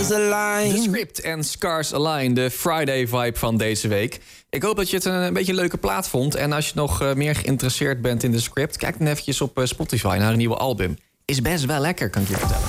stars align. The Script en Scars Align, de Friday vibe van deze week. Ik hoop dat je het een beetje een leuke plaat vond. En als je nog meer geïnteresseerd bent in The Script, kijk dan eventjes op Spotify naar een nieuwe album. Is best wel lekker, kan ik je vertellen.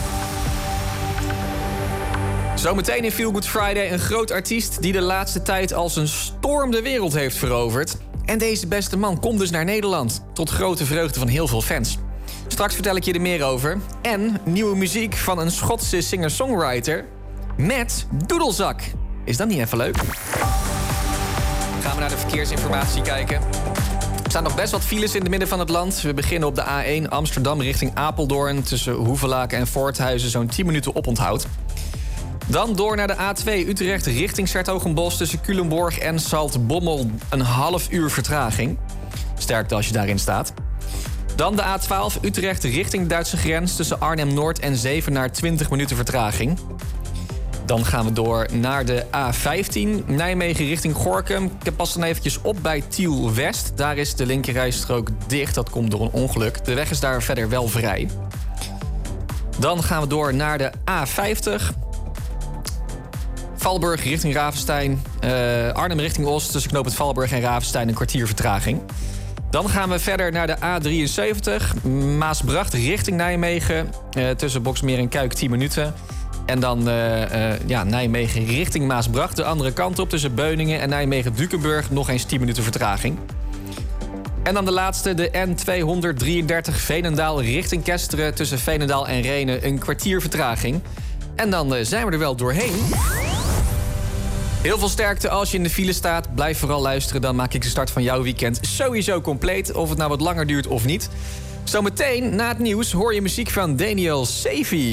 Zometeen in Feel Good Friday een groot artiest die de laatste tijd als een storm de wereld heeft veroverd. En deze beste man komt dus naar Nederland, tot grote vreugde van heel veel fans. Straks vertel ik je er meer over. En nieuwe muziek van een Schotse singer-songwriter met Doedelzak. Is dat niet even leuk? Gaan we naar de verkeersinformatie kijken. Er staan nog best wat files in het midden van het land. We beginnen op de A1 Amsterdam richting Apeldoorn. Tussen Hoevelaken en Voorthuizen zo'n 10 minuten oponthoud. Dan door naar de A2 Utrecht richting 's-Hertogenbosch. Tussen Culemborg en Zaltbommel een half uur vertraging. Sterkte als je daarin staat. Dan de A12 Utrecht richting de Duitse grens. Tussen Arnhem-Noord en Zevenaar 20 minuten vertraging. Dan gaan we door naar de A15 Nijmegen richting Gorinchem. Ik pas dan eventjes op bij Tiel-West. Daar is de linkerrijstrook dicht. Dat komt door een ongeluk. De weg is daar verder wel vrij. Dan gaan we door naar de A50... Valburg richting Ravenstein. Arnhem richting Oost. Tussen knoop het Valburg en Ravenstein een kwartier vertraging. Dan gaan we verder naar de A73. Maasbracht richting Nijmegen. Tussen Boksmeer en Kuik 10 minuten. En dan Nijmegen richting Maasbracht. De andere kant op tussen Beuningen en Nijmegen-Dukenburg. Nog eens 10 minuten vertraging. En dan de laatste, de N233 Veenendaal richting Kesteren. Tussen Veenendaal en Rhenen een kwartier vertraging. En dan zijn we er wel doorheen. Heel veel sterkte als je in de file staat. Blijf vooral luisteren, dan maak ik de start van jouw weekend sowieso compleet. Of het nou wat langer duurt of niet. Zometeen, na het nieuws, hoor je muziek van Daniel Savy.